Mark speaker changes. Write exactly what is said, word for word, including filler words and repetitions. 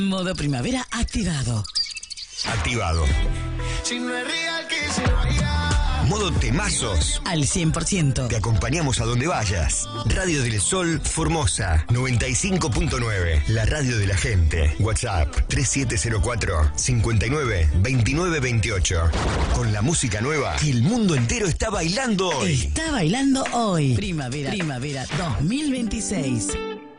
Speaker 1: Modo primavera activado.
Speaker 2: Activado.
Speaker 3: Si no es real, que se vaya.
Speaker 2: Modo temazos.
Speaker 1: Al cien por ciento.
Speaker 2: Te acompañamos a donde vayas. Radio del Sol Formosa noventa y cinco punto nueve. La radio de la gente. WhatsApp tres siete cero cuatro, cinco nueve, dos nueve dos ocho. Con la música nueva que el mundo entero está bailando hoy.
Speaker 1: Está bailando hoy. Primavera, primavera dos mil veintiséis.